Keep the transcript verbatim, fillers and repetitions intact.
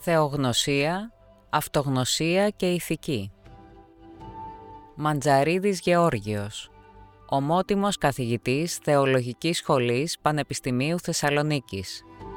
Θεογνωσία, Αυτογνωσία και Ηθική. Μαντζαρίδης Γεώργιος, ομότιμος καθηγητής Θεολογικής Σχολής Πανεπιστημίου Θεσσαλονίκης.